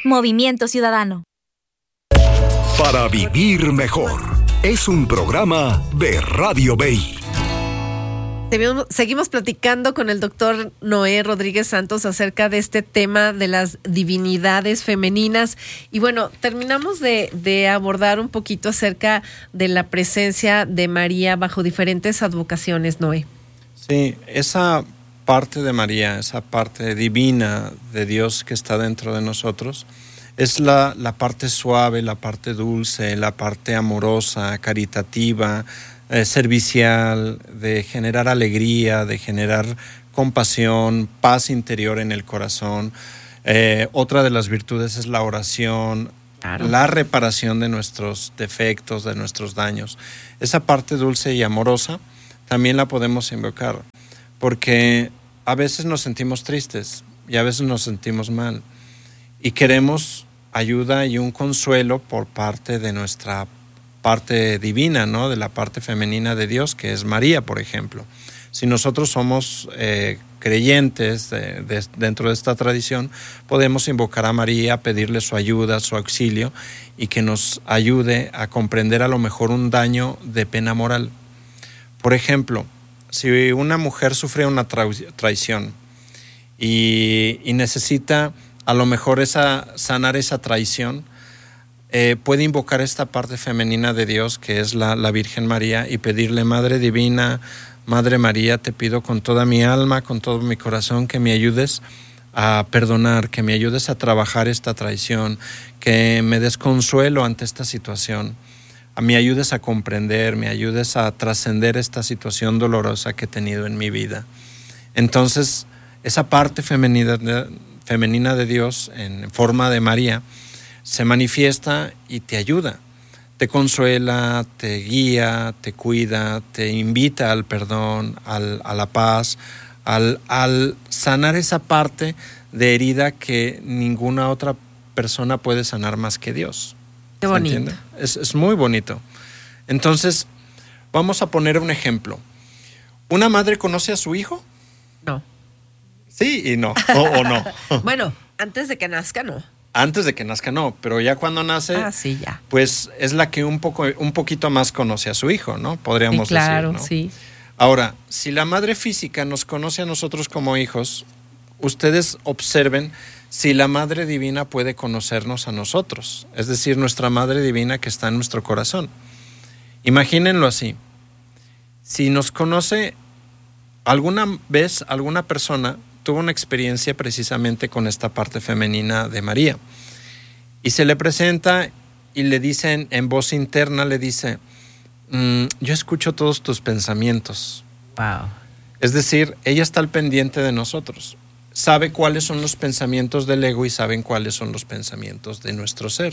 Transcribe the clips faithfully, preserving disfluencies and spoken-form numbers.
Movimiento Ciudadano. Para vivir mejor. Es un programa de Radio B I. Seguimos platicando con el doctor Noé Rodríguez Santos acerca de este tema de las divinidades femeninas. Y bueno, terminamos de, de abordar un poquito acerca de la presencia de María bajo diferentes advocaciones, Noé. Sí, esa parte de María, esa parte divina de Dios que está dentro de nosotros, es la, la parte suave, la parte dulce, la parte amorosa, caritativa, eh, servicial, de generar alegría, de generar compasión, paz interior en el corazón. Eh, otra de las virtudes es la oración, claro. La reparación de nuestros defectos, de nuestros daños. Esa parte dulce y amorosa también la podemos invocar, porque a veces nos sentimos tristes y a veces nos sentimos mal y queremos ayuda y un consuelo por parte de nuestra parte divina, ¿no? De la parte femenina de Dios, que es María, por ejemplo. Si nosotros somos eh, creyentes de, de, dentro de esta tradición, podemos invocar a María, pedirle su ayuda, su auxilio y que nos ayude a comprender a lo mejor un daño de pena moral. Por ejemplo, si una mujer sufre una tra- traición y, y necesita a lo mejor esa, sanar esa traición, eh, puede invocar esta parte femenina de Dios que es la, la Virgen María y pedirle: Madre Divina, Madre María, te pido con toda mi alma, con todo mi corazón que me ayudes a perdonar, que me ayudes a trabajar esta traición, que me des consuelo ante esta situación, me ayudes a comprender, me ayudes a trascender esta situación dolorosa que he tenido en mi vida. Entonces, esa parte femenina de, femenina de Dios en forma de María se manifiesta y te ayuda, te consuela, te guía, te cuida, te invita al perdón, al, a la paz, al, al sanar esa parte de herida que ninguna otra persona puede sanar más que Dios. Qué bonito. Es, es muy bonito. Entonces, vamos a poner un ejemplo. ¿Una madre conoce a su hijo? No. Sí y no, o, o no. Bueno, antes de que nazca, no. Antes de que nazca, no, pero ya cuando nace, ah, sí, ya. Pues es la que un poco, un poquito más conoce a su hijo, ¿no? Podríamos sí, claro, decir, ¿no? Sí. Ahora, si la madre física nos conoce a nosotros como hijos, ustedes observen si la Madre Divina puede conocernos a nosotros, es decir, nuestra Madre Divina que está en nuestro corazón. Imagínenlo así. Si nos conoce, alguna vez alguna persona tuvo una experiencia precisamente con esta parte femenina de María y se le presenta y le dicen en voz interna, le dice: mm, yo escucho todos tus pensamientos. Wow. Es decir, ella está al pendiente de nosotros, sabe cuáles son los pensamientos del ego y saben cuáles son los pensamientos de nuestro ser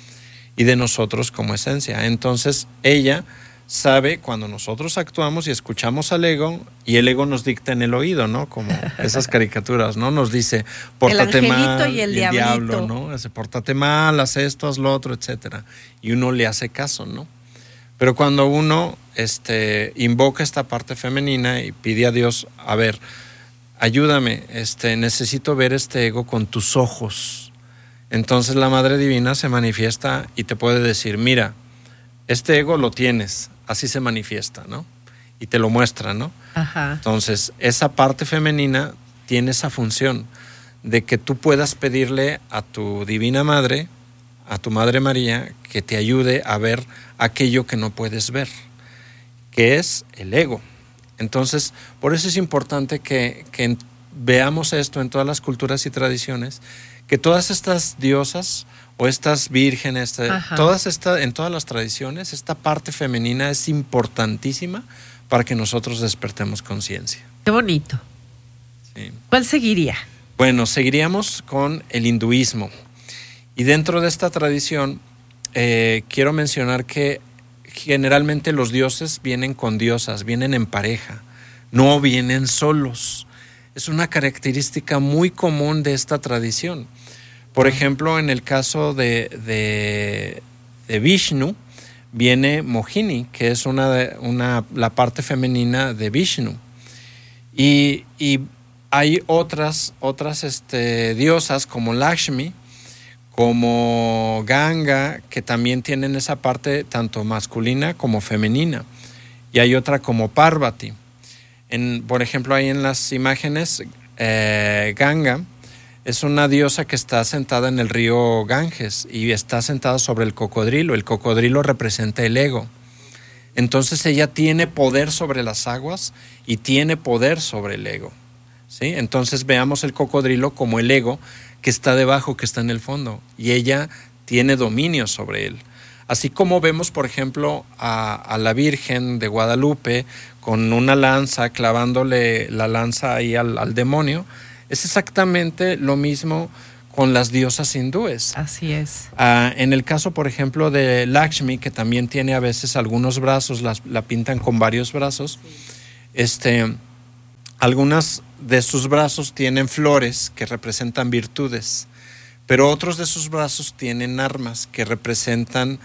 y de nosotros como esencia. Entonces ella sabe cuando nosotros actuamos y escuchamos al ego y el ego nos dicta en el oído, ¿no? Como esas caricaturas, ¿no? Nos dice: pórtate el mal, y el, y el diablo, ¿no? Dice: pórtate mal, haz esto, haz lo otro, etcétera. Y uno le hace caso, ¿no? Pero cuando uno este, invoca esta parte femenina y pide a Dios: a ver, ayúdame, este, necesito ver este ego con tus ojos. Entonces la Madre Divina se manifiesta y te puede decir: mira, este ego lo tienes, así se manifiesta, ¿no? Y te lo muestra, ¿no? Ajá. Entonces, esa parte femenina tiene esa función de que tú puedas pedirle a tu Divina Madre, a tu Madre María, que te ayude a ver aquello que no puedes ver, que es el ego. Entonces, por eso es importante que, que veamos esto en todas las culturas y tradiciones, que todas estas diosas o estas vírgenes, todas esta, en todas las tradiciones, esta parte femenina es importantísima para que nosotros despertemos conciencia. Qué bonito. Sí. ¿Cuál seguiría? Bueno, seguiríamos con el hinduismo. Y dentro de esta tradición, eh, quiero mencionar que generalmente los dioses vienen con diosas, vienen en pareja, no vienen solos. Es una característica muy común de esta tradición. Por ejemplo, en el caso de, de, de Vishnu, viene Mohini, que es una, una, la parte femenina de Vishnu. Y, y hay otras, otras este, diosas como Lakshmi, como Ganga, que también tienen esa parte tanto masculina como femenina. Y hay otra como Parvati. En, por ejemplo, ahí en las imágenes, eh, Ganga es una diosa que está sentada en el río Ganges y está sentada sobre el cocodrilo. El cocodrilo representa el ego. Entonces ella tiene poder sobre las aguas y tiene poder sobre el ego, ¿sí? Entonces veamos el cocodrilo como el ego que está debajo, que está en el fondo, y ella tiene dominio sobre él. Así como vemos, por ejemplo, a, a la Virgen de Guadalupe con una lanza, clavándole la lanza ahí al, al demonio, es exactamente lo mismo con las diosas hindúes. Así es. Ah, en el caso, por ejemplo, de Lakshmi, que también tiene a veces algunos brazos, las, la pintan con varios brazos, este, algunas de sus brazos tienen flores que representan virtudes, pero otros de sus brazos tienen armas que representan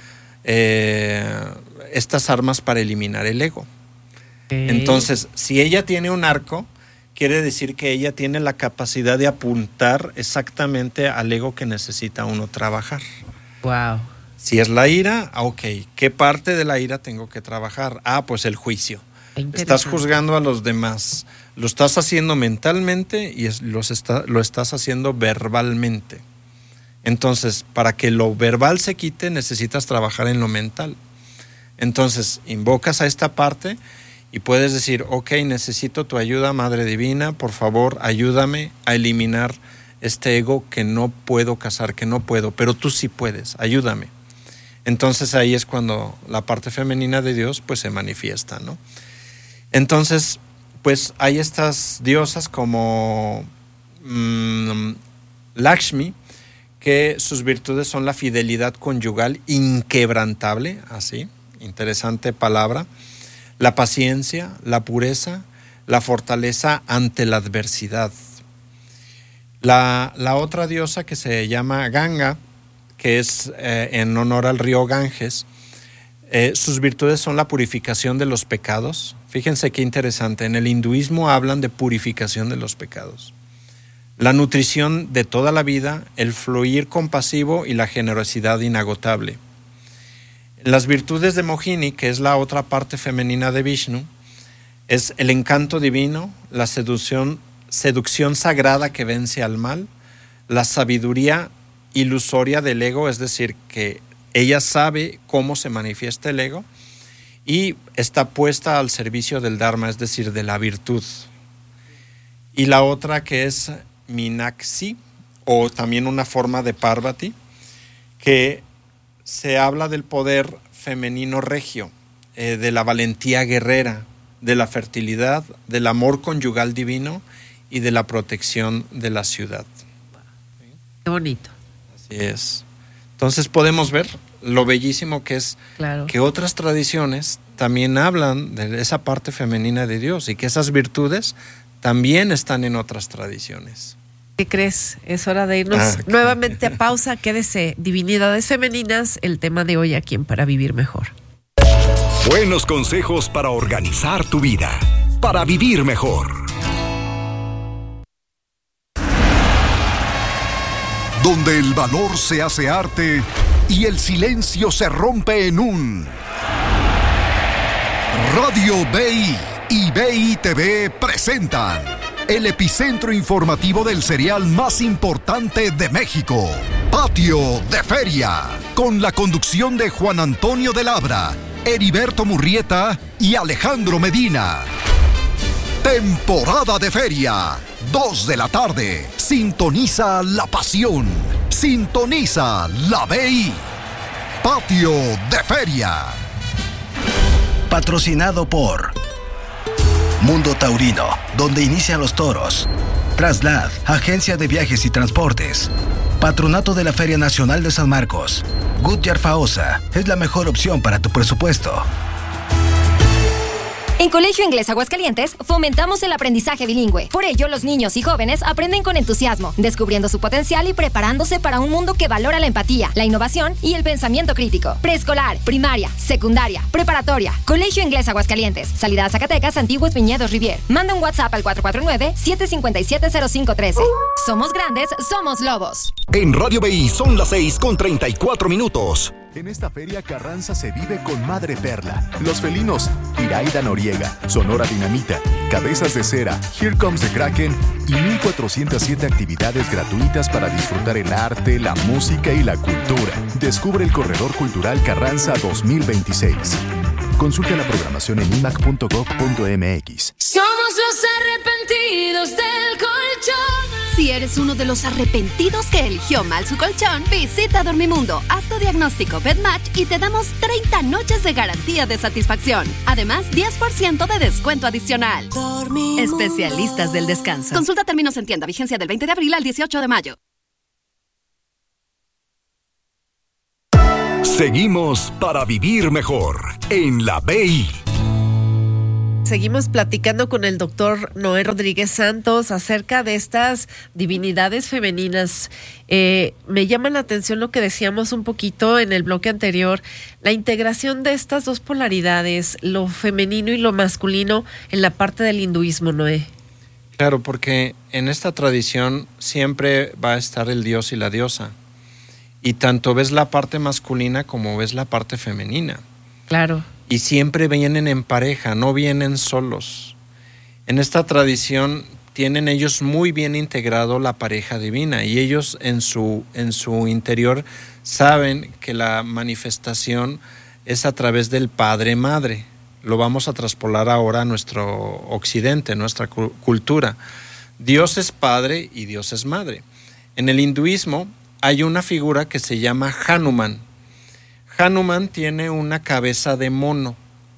eh, estas armas para eliminar el ego. Okay. Entonces, si ella tiene un arco, quiere decir que ella tiene la capacidad de apuntar exactamente al ego que necesita uno trabajar. Wow. Si es la ira, ok, ¿qué parte de la ira tengo que trabajar? Ah, pues el juicio. Estás juzgando a los demás. Lo estás haciendo mentalmente y es, los está, lo estás haciendo verbalmente. Entonces, para que lo verbal se quite, necesitas trabajar en lo mental. Entonces, invocas a esta parte y puedes decir, ok, necesito tu ayuda, Madre Divina, por favor, ayúdame a eliminar este ego que no puedo casar, que no puedo, pero tú sí puedes, ayúdame. Entonces ahí es cuando la parte femenina de Dios pues se manifiesta, ¿no? Entonces, pues hay estas diosas como mmm, Lakshmi, que sus virtudes son la fidelidad conyugal inquebrantable, así, interesante palabra, la paciencia, la pureza, la fortaleza ante la adversidad. La, la otra diosa que se llama Ganga, que es eh, en honor al río Ganges, eh, sus virtudes son la purificación de los pecados. Fíjense qué interesante, en el hinduismo hablan de purificación de los pecados. La nutrición de toda la vida, el fluir compasivo y la generosidad inagotable. Las virtudes de Mohini, que es la otra parte femenina de Vishnu, es el encanto divino, la seducción, seducción sagrada que vence al mal, la sabiduría ilusoria del ego, es decir, que ella sabe cómo se manifiesta el ego y está puesta al servicio del Dharma, es decir, de la virtud. Y la otra que es Meenakshi, o también una forma de Parvati, que se habla del poder femenino regio, eh, de la valentía guerrera, de la fertilidad, del amor conyugal divino y de la protección de la ciudad. Qué bonito. Así es. Entonces podemos ver lo bellísimo que es, claro, que otras tradiciones también hablan de esa parte femenina de Dios y que esas virtudes también están en otras tradiciones. ¿Qué crees? Es hora de irnos ah, nuevamente a pausa. Quédese, Divinidades Femeninas, el tema de hoy aquí en Para Vivir Mejor. Buenos consejos para organizar tu vida, para vivir mejor. Donde el valor se hace arte y el silencio se rompe en un... Radio B I y B I T V presentan el epicentro informativo del cereal más importante de México, Patio de Feria, con la conducción de Juan Antonio de Labra, Heriberto Murrieta y Alejandro Medina. Temporada de feria, dos de la tarde. Sintoniza la pasión. Sintoniza la B I. Patio de Feria. Patrocinado por Mundo Taurino, donde inician los toros. Traslad, agencia de viajes y transportes. Patronato de la Feria Nacional de San Marcos. Goodyear Faosa es la mejor opción para tu presupuesto. En Colegio Inglés Aguascalientes fomentamos el aprendizaje bilingüe. Por ello, los niños y jóvenes aprenden con entusiasmo, descubriendo su potencial y preparándose para un mundo que valora la empatía, la innovación y el pensamiento crítico. Preescolar, primaria, secundaria, preparatoria. Colegio Inglés Aguascalientes. Salida a Zacatecas, Antiguos Viñedos Rivier. Manda un WhatsApp al cuatro cuatro nueve, siete cinco siete, cero cinco uno tres. Somos grandes, somos lobos. En Radio B I son las seis con treinta y cuatro minutos. En esta feria Carranza se vive con Madre Perla, Los Felinos, Iraida Noriega, Sonora Dinamita, Cabezas de Cera, Here Comes the Kraken y mil cuatrocientas siete actividades gratuitas para disfrutar el arte, la música y la cultura. Descubre el Corredor Cultural Carranza dos mil veintiséis. Consulta la programación en i m a c punto gov punto m x. Somos los arrepentidos del colchón. Si eres uno de los arrepentidos que eligió mal su colchón, visita Dormimundo, haz tu diagnóstico BedMatch y te damos treinta noches de garantía de satisfacción. Además, diez por ciento de descuento adicional. Dormimundo. Especialistas del descanso. Consulta términos en tienda, vigencia del veinte de abril al dieciocho de mayo. Seguimos para vivir mejor en la B I. Seguimos platicando con el doctor Noé Rodríguez Santos acerca de estas divinidades femeninas. Eh, me llama la atención lo que decíamos un poquito en el bloque anterior, la integración de estas dos polaridades, lo femenino y lo masculino en la parte del hinduismo, Noé. Claro, porque en esta tradición siempre va a estar el dios y la diosa. Y tanto ves la parte masculina como ves la parte femenina. Claro. Y siempre vienen en pareja, no vienen solos. En esta tradición tienen ellos muy bien integrado la pareja divina y ellos en su, en su interior saben que la manifestación es a través del padre-madre. Lo vamos a traspolar ahora a nuestro occidente, nuestra cu- cultura. Dios es padre y Dios es madre. En el hinduismo hay una figura que se llama Hanuman. Hanuman tiene una cabeza de mono,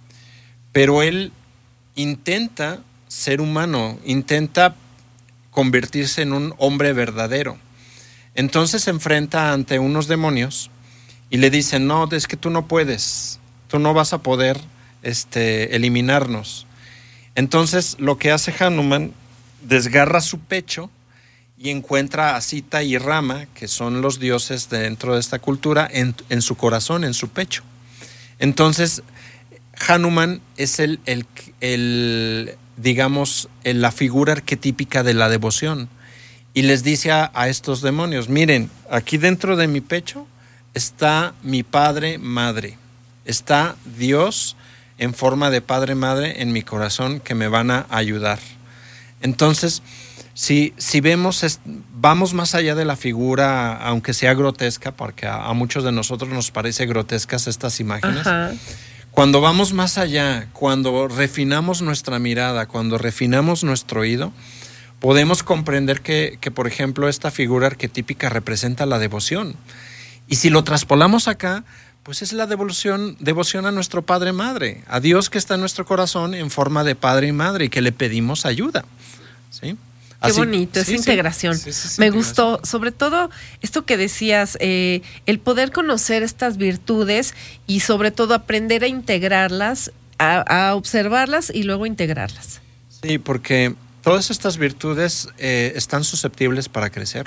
pero él intenta ser humano, intenta convertirse en un hombre verdadero. Entonces se enfrenta ante unos demonios y le dicen, no, es que tú no puedes, tú no vas a poder este, eliminarnos. Entonces lo que hace Hanuman, desgarra su pecho y encuentra a Sita y Rama, que son los dioses dentro de esta cultura, en, en su corazón, en su pecho. Entonces, Hanuman es el, el, el digamos, el, la figura arquetípica de la devoción. Y les dice a, a estos demonios, miren, aquí dentro de mi pecho está mi padre, madre. Está Dios en forma de padre, madre en mi corazón que me van a ayudar. Entonces, Si, si vemos, es, vamos más allá de la figura, aunque sea grotesca, porque a, a muchos de nosotros nos parece grotescas estas imágenes. Ajá. Cuando vamos más allá, cuando refinamos nuestra mirada, cuando refinamos nuestro oído, podemos comprender que, que, por ejemplo, esta figura arquetípica representa la devoción. Y si lo traspolamos acá, pues es la devoción, devoción a nuestro Padre Madre, a Dios que está en nuestro corazón en forma de Padre y Madre y que le pedimos ayuda, ¿sí? Qué Así, bonito, esa sí, integración. Sí, sí, sí, Me integración. gustó, sobre todo esto que decías, eh, el poder conocer estas virtudes y sobre todo aprender a integrarlas, a, a observarlas y luego integrarlas. Sí, porque todas estas virtudes eh, están susceptibles para crecer.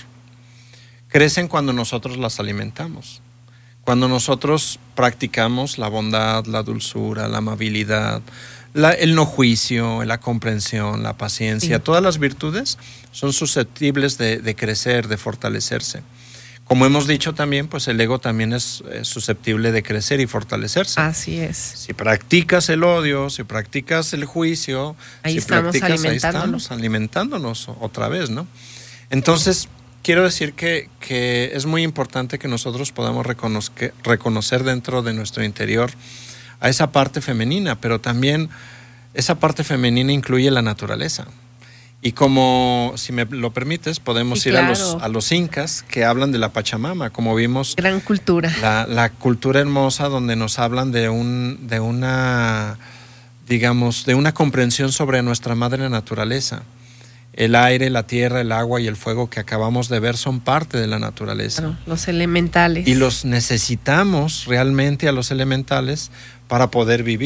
Crecen cuando nosotros las alimentamos. Cuando nosotros practicamos la bondad, la dulzura, la amabilidad, La, el no juicio, la comprensión, la paciencia, sí. Todas las virtudes son susceptibles de, de crecer, de fortalecerse. Como hemos dicho también, pues el ego también es, es susceptible de crecer y fortalecerse. Así es. Si practicas el odio, si practicas el juicio, ahí si estamos practicas, alimentándonos. Ahí estamos alimentándonos otra vez, ¿no? Entonces, quiero decir que, que es muy importante que nosotros podamos reconocer, reconocer dentro de nuestro interior a esa parte femenina, pero también esa parte femenina incluye la naturaleza. Y como, si me lo permites, podemos sí, ir claro. a los a los incas que hablan de la Pachamama, como vimos. Gran cultura. La, la cultura hermosa donde nos hablan de un de una, digamos, de una comprensión sobre nuestra madre naturaleza. El aire, la tierra, el agua y el fuego que acabamos de ver son parte de la naturaleza. Claro, los elementales. Y los necesitamos realmente a los elementales para poder vivir.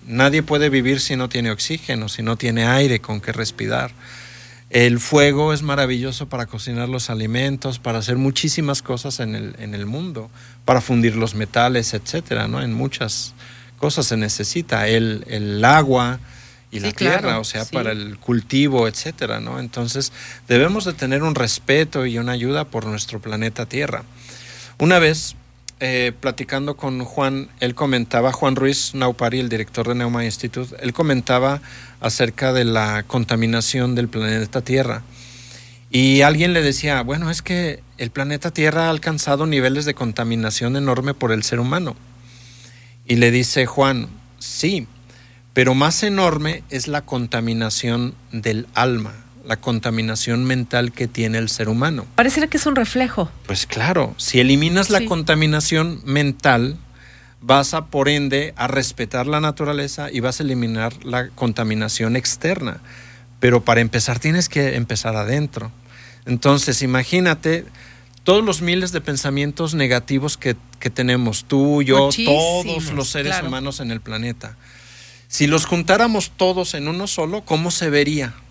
nadie puede vivir si no tiene oxígeno, si no tiene aire con que respirar. El fuego es maravilloso para cocinar los alimentos, para hacer muchísimas cosas en el, en el mundo, para fundir los metales, etcétera, ¿no? En muchas cosas se necesita el, el agua y sí, la tierra, claro, o sea, sí. para el cultivo, etcétera, ¿no? Entonces, debemos de tener un respeto y una ayuda por nuestro planeta Tierra. Una vez, eh, platicando con Juan, él comentaba, Juan Ruiz Naupari, el director de Neuma Institute, él comentaba acerca de la contaminación del planeta Tierra. Y alguien le decía, bueno, es que el planeta Tierra ha alcanzado niveles de contaminación enorme por el ser humano. Y le dice Juan, sí, pero más enorme es la contaminación del alma, la contaminación mental que tiene el ser humano. Pareciera que es un reflejo. Pues claro, si eliminas la sí. contaminación mental, vas a, por ende, a respetar la naturaleza y vas a eliminar la contaminación externa. Pero para empezar tienes que empezar adentro. Entonces, imagínate todos los miles de pensamientos negativos que, que tenemos, tú, yo, Muchísimos, todos los seres claro. humanos en el planeta. Si los juntáramos todos en uno solo, ¿cómo se vería?